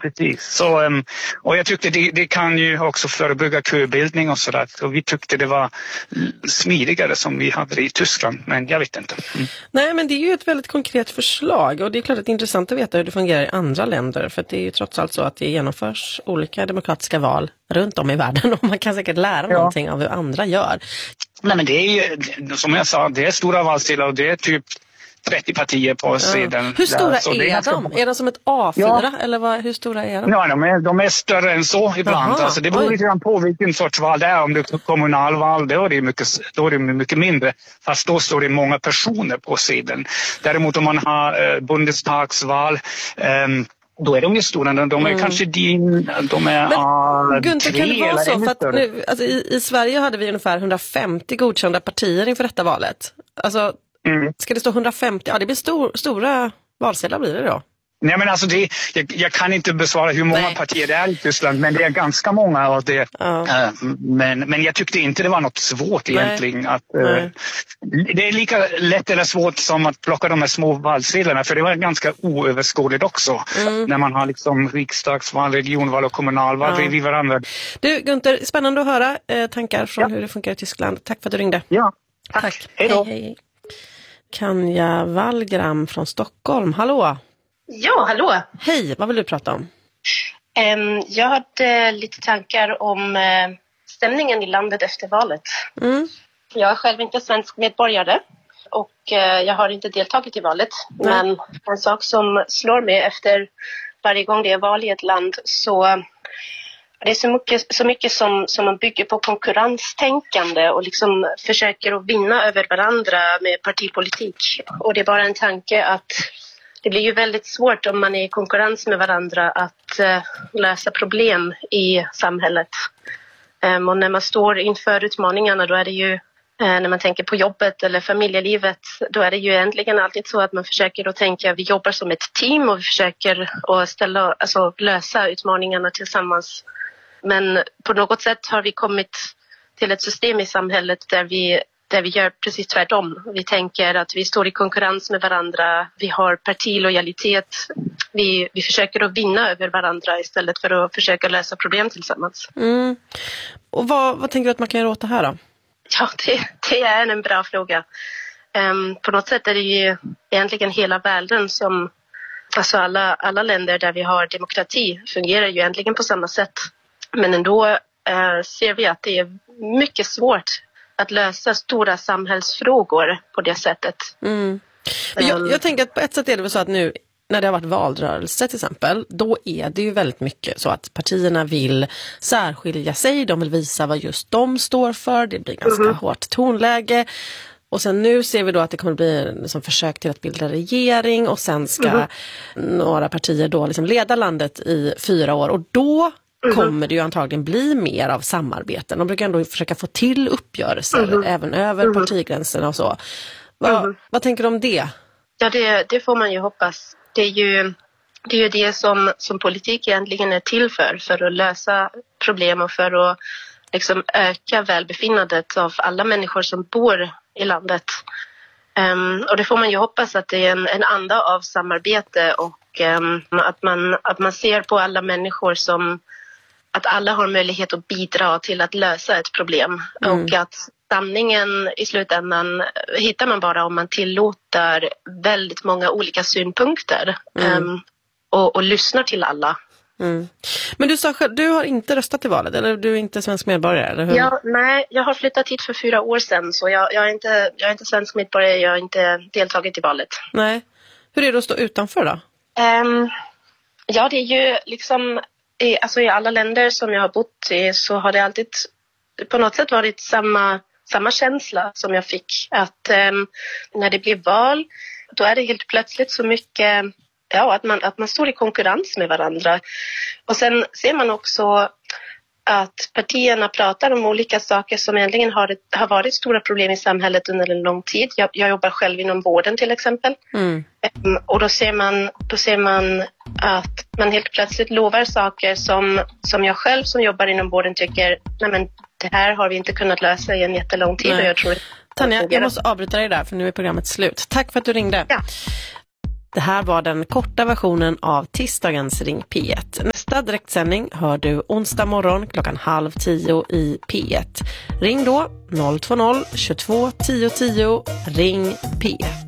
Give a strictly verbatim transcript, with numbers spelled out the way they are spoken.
precis. Så, um, och jag tyckte det, det kan ju också förebygga köbildning och sådär. Så vi tyckte det var smidigare som vi hade i Tyskland, men jag vet inte. Mm. Nej, men det är ju ett väldigt konkret förslag och det är klart att det är intressant att veta hur det fungerar i andra länder, för att det är ju trots allt så att det genomförs olika demokratiska val runt om i världen och man kan säkert lära ja. någonting av hur andra gör. Nej, men det är ju, som jag sa, det är stora valsedlar och det är typ trettio partier på sidan. Ja. Hur stora är, är de? Ganska... Är de som ett A fyra ja. eller vad, hur stora är de? Ja, de är, de är större än så ibland. Alltså, det beror lite på vilken sorts val det är. Om det är kommunalval, då är det mycket, då är det mycket mindre. Fast då står det många personer på sidan. Däremot om man har eh, Bundestagsval, eh, då är de ju stora. De är mm. kanske din, de är Men, uh, Gunther, tre kan det vara så? För att större. nu, alltså, i, I Sverige hade vi ungefär hundrafemtio godkända partier inför detta valet. Alltså, mm. ska det stå hundrafemtio? Ja, det blir stor, stora valsedlar blir det då. Nej, men alltså det, jag, jag kan inte besvara hur många Nej. partier det är i Tyskland, men det är ganska många av det. Ja. Uh, men, men jag tyckte inte det var något svårt egentligen. Nej. Att, uh, det är lika lätt eller svårt som att plocka de här små valsedlarna, för det var ganska oöverskådligt också. Mm. När man har liksom riksdagsval, regionval och kommunalval ja. bredvid varandra. Du Gunther, spännande att höra eh, tankar från ja. hur det funkar i Tyskland. Tack för att du ringde. Ja, tack. tack. Hej då. Hej, hej. Kanja Wallgram från Stockholm, hallå! Ja, hallå! Hej, vad vill du prata om? Um, jag hade lite tankar om uh, stämningen i landet efter valet. Mm. Jag är själv inte svensk medborgare och uh, jag har inte deltagit i valet. Nej. Men en sak som slår mig efter varje gång det är val i ett land, så det är så mycket, så mycket som, som man bygger på konkurrenstänkande och liksom försöker att vinna över varandra med partipolitik. Och det är bara en tanke att det blir ju väldigt svårt om man är i konkurrens med varandra att uh, lösa problem i samhället. Um, och när man står inför utmaningarna, då är det ju, uh, när man tänker på jobbet eller familjelivet, då är det ju egentligen alltid så att man försöker att tänka att vi jobbar som ett team och vi försöker att ställa, alltså, lösa utmaningarna tillsammans. Men på något sätt har vi kommit till ett system i samhället där vi där vi gör precis tvärtom. Vi tänker att vi står i konkurrens med varandra, vi har partilojalitet, vi, vi försöker att vinna över varandra istället för att försöka lösa problem tillsammans. Mm. Och vad, vad tänker du att man kan göra åt det här då? Ja, det, det är en bra fråga. Um, på något sätt är det ju egentligen hela världen som, alltså alla, alla länder där vi har demokrati fungerar ju egentligen på samma sätt. Men ändå uh, ser vi att det är mycket svårt att lösa stora samhällsfrågor på det sättet. Mm. Jag, jag tänker att på ett sätt är det väl så att nu när det har varit valrörelse till exempel, då är det ju väldigt mycket så att partierna vill särskilja sig, de vill visa vad just de står för, det blir ganska mm. hårt tonläge. Och sen nu ser vi då att det kommer bli liksom försök till att bilda regering och sen ska mm. några partier då liksom leda landet i fyra år och då Mm. kommer det ju antagligen bli mer av samarbeten. De brukar ändå försöka få till uppgörelser mm. även över mm. partigränserna och så. Va, mm. Vad tänker du om det? Ja, det, det får man ju hoppas. Det är ju det, är ju det som, som politik egentligen är till för. För att lösa problem och för att liksom öka välbefinnandet av alla människor som bor i landet. Um, och det får man ju hoppas att det är en, en anda av samarbete och um, att, man, att man ser på alla människor som att alla har möjlighet att bidra till att lösa ett problem. Mm. Och att sanningen i slutändan hittar man bara om man tillåter väldigt många olika synpunkter. Mm. Um, och, och lyssnar till alla. Mm. Men du sa själv, du har inte röstat i valet, eller du är inte svensk medborgare, eller hur? Ja, nej, jag har flyttat hit för fyra år sedan, så jag, jag, är, inte, jag är inte svensk medborgare, jag har inte deltagit i valet. Nej. Hur är det att stå utanför då? Um, ja, det är ju liksom... I, alltså i alla länder som jag har bott i så har det alltid på något sätt varit samma, samma känsla som jag fick. Att um, när det blir val, då är det helt plötsligt så mycket, ja, att man, att man står i konkurrens med varandra. Och sen ser man också att partierna pratar om olika saker som egentligen har, har varit stora problem i samhället under en lång tid. Jag, jag jobbar själv inom vården till exempel. Mm. Um, och då ser, man, då ser man att man helt plötsligt lovar saker som, som jag själv som jobbar inom vården tycker, nej men det här har vi inte kunnat lösa i en jättelång tid. Och jag tror Tanja, jag måste avbryta dig där för nu är programmet slut. Tack för att du ringde. Ja. Det här var den korta versionen av tisdagens Ring P ett. Nästa direktsändning hör du onsdag morgon klockan halv tio i P ett. Ring då noll två noll tjugotvå tio tio. Ring P ett.